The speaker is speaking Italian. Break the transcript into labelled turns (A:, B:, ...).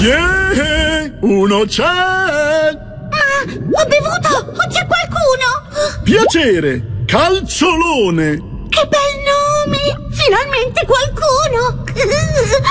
A: Yeah, uno c'è!
B: Ma ho bevuto! O c'è qualcuno?
A: Piacere, Calciolone!
B: Che bel nome! Finalmente qualcuno!